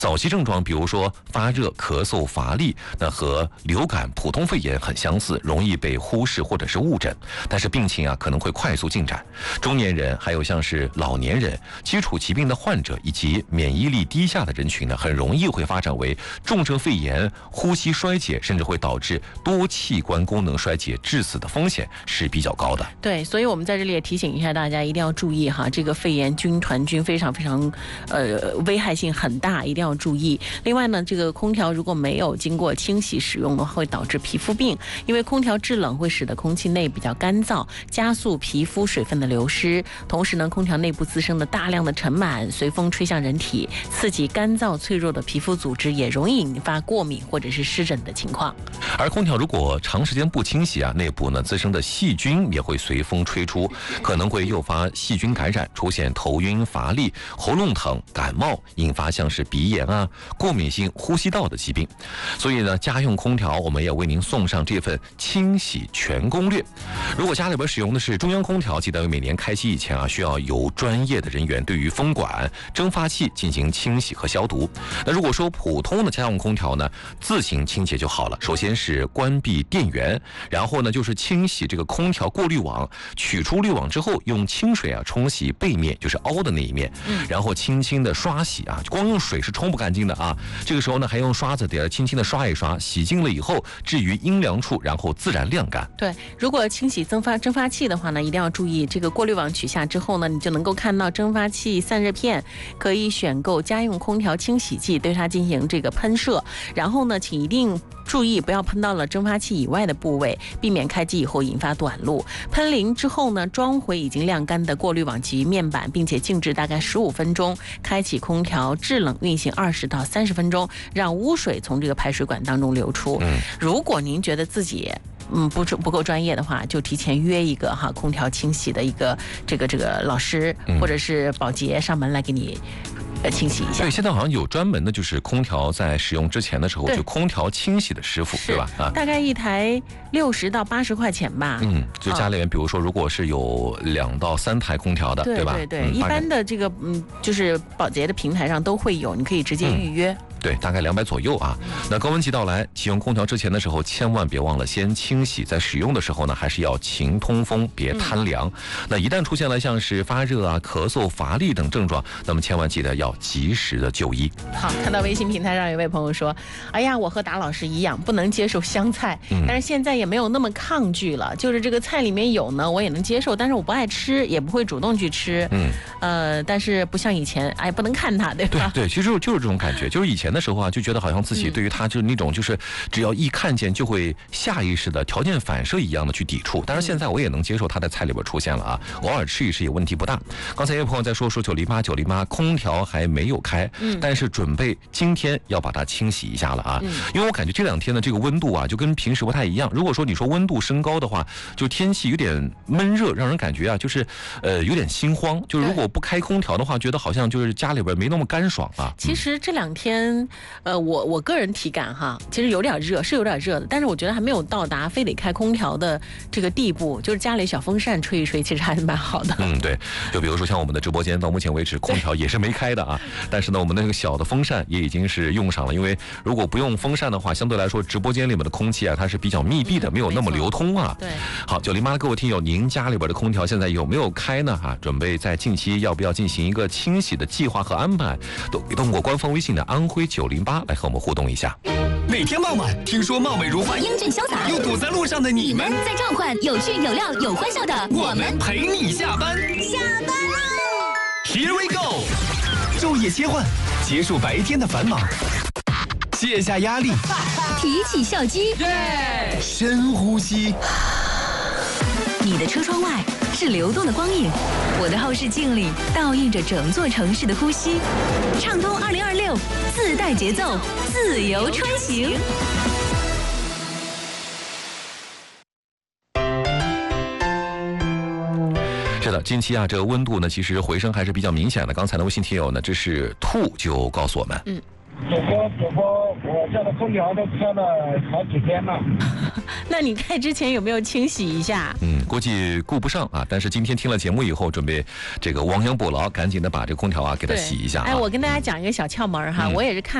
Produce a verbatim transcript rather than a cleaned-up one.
早期症状比如说发热、咳嗽、乏力，那和流感、普通肺炎很相似，容易被忽视或者是误诊，但是病情啊可能会快速进展。中年人还有像是老年人、基础疾病的患者以及免疫力低下的人群呢，很容易会发展为重症肺炎、呼吸衰竭，甚至会导致多器官功能衰竭，致死的风险是比较高的。 对，所以我们在这里也提醒一下大家，一定要注意哈，这个肺炎军团菌非常非常呃危害性很大，一定要注意。另外呢，这个空调如果没有经过清洗使用的话，会导致皮肤病，因为空调制冷会使得空气内比较干燥，加速皮肤水分的流失。同时呢，空调内部滋生的大量的尘螨随风吹向人体，刺激干燥脆弱的皮肤组织，也容易引发过敏或者是湿疹的情况。 而空调如果长时间不清洗啊，内部呢滋生的细菌也会随风吹出，可能会诱发细菌感染，出现头晕、乏力、喉咙疼、感冒，引发像是鼻炎啊、过敏性呼吸道的疾病。所以呢，家用空调我们也为您送上这份清洗全攻略。如果家里边使用的是中央空调，记得每年开机以前啊，需要由专业的人员对于风管、蒸发器进行清洗和消毒。那如果说普通的家用空调呢，自行清洁就好了。首先是关闭电源，然后呢就是清洗这个空调过滤网，取出滤网之后，用清水啊冲洗背面，就是凹的那一面，然后轻轻的刷洗啊，光用水是冲不干净的啊。这个时候呢，还用刷子得轻轻的刷一刷，洗净了以后，置于阴凉处，然后自然晾干。 对，如果清洗蒸发蒸发器的话呢，一定要注意这个过滤网取下之后呢，你就能够看到蒸发器散热片，可以选购家用空调清洗剂，对它进行这个喷射。然后呢，请一定注意不要喷到了蒸发器以外的部位，避免开机以后引发短路。喷淋之后呢，装回已经晾干的过滤网及面板，并且静置大概十五分钟，开启空调制冷运行二十到三十分钟，让污水从这个排水管当中流出。嗯，如果您觉得自己嗯不不够专业的话，就提前约一个哈空调清洗的一个这个这个老师或者是保洁上门来给你呃清洗一下。 对，现在好像有专门的，就是空调在使用之前的时候，就空调清洗的师傅，对吧？啊， 大概一台六十到八十块钱吧。 嗯，就家里面，比如说，如果是有两到三台空调的， 对对吧？ 对对，嗯、一般的这个嗯，就是保洁的平台上都会有，你可以直接预约。嗯对，大概两百左右啊。那高温期到来，启用空调之前的时候，千万别忘了先清洗。在使用的时候呢，还是要勤通风，别贪凉。嗯、那一旦出现了像是发热啊、咳嗽、乏力等症状，那么千万记得要及时的就医。 好，看到微信平台上有位朋友说：“哎呀，我和达老师一样，不能接受香菜，嗯、但是现在也没有那么抗拒了。就是这个菜里面有呢，我也能接受，但是我不爱吃，也不会主动去吃。嗯，呃，但是不像以前，哎，不能看它，对吧？ 对对，其实就是这种感觉，就是以前的时候啊，就觉得好像自己对于它就是那种就是只要一看见就会下意识的条件反射一样的去抵触。但是现在我也能接受它在菜里边出现了啊，偶尔吃一吃也问题不大。刚才有朋友在说说九零八九零八空调还没有开，嗯，但是准备今天要把它清洗一下了啊，嗯、因为我感觉这两天的这个温度啊就跟平时不太一样。如果说你说温度升高的话，就天气有点闷热，让人感觉啊就是呃有点心慌。就是如果不开空调的话，觉得好像就是家里边没那么干爽啊。 其实这两天。呃，我我个人体感哈，其实有点热，是有点热的，但是我觉得还没有到达非得开空调的这个地步，就是家里小风扇吹一吹，其实还是蛮好的。 嗯，对，就比如说像我们的直播间到目前为止空调也是没开的啊，但是呢，我们那个小的风扇也已经是用上了，因为如果不用风扇的话，相对来说直播间里面的空气啊，它是比较密闭的，嗯、没有那么流通啊。 对。 好，九零八的各位听友，您家里边的空调现在有没有开呢？啊，准备在近期要不要进行一个清洗的计划和安排？都通过官方微信的安徽九零八来和我们互动一下。 每天傍晚，听说貌美如花、 英俊潇洒又堵在路上的你们， 在召唤有趣、有料、有欢笑的我们陪你下班。 下班喽 ！Here we go！ 昼夜切换，结束白天的繁忙，卸下压力， 提起笑肌， 耶！深呼吸。 你的车窗外是流动的光影，我的后视镜里倒映着整座城市的呼吸。畅通二零二六，自带节奏，自由穿行。 是的，近期啊，这个温度呢，其实回升还是比较明显的。刚才的微信听友呢，这是兔就告诉我们，嗯。 主播，主播，我家的空调都开了好几天了。 那你开之前有没有清洗一下？ 嗯，估计顾不上啊。但是今天听了节目以后，准备这个亡羊补牢，赶紧的把这个空调啊给它洗一下、啊。 哎，我跟大家讲一个小窍门哈，嗯、我也是看。